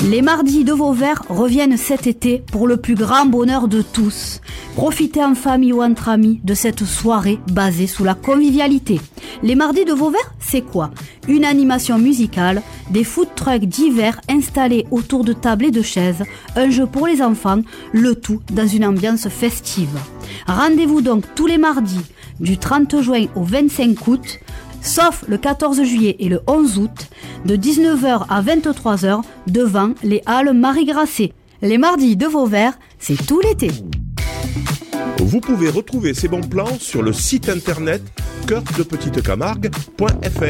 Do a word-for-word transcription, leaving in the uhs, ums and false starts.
Les mardis de Vauvert reviennent cet été pour le plus grand bonheur de tous. Profitez en famille ou entre amis de cette soirée basée sous la convivialité. Les mardis de Vauvert, c'est quoi? Une animation musicale, des food trucks divers installés autour de tables et de chaises, un jeu pour les enfants, le tout dans une ambiance festive. Rendez-vous donc tous les mardis du trente juin au vingt-cinq août, sauf le quatorze juillet et le onze août, de dix-neuf heures à vingt-trois heures devant les halles Marie-Grasset. Les mardis de Vauvert, c'est tout l'été. Vous pouvez retrouver ces bons plans sur le site internet cœur de petite camargue point f r.